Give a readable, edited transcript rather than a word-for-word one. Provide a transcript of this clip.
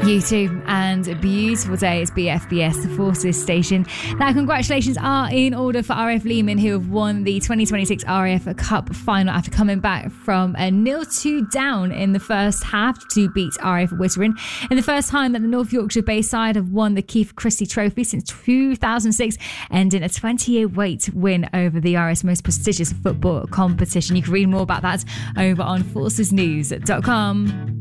You too, and a beautiful day. It's BFBS, the Forces station. Now, congratulations are in order for RAF Lehman, who have won the 2026 RAF Cup final after coming back from a 0-2 down in the first half to beat RAF Wittering. And the first time that the North Yorkshire Bay side have won the Keith Christie Trophy since 2006, ending a 28-weight win over the RAF's most prestigious football competition. You can read more about that over on forcesnews.com.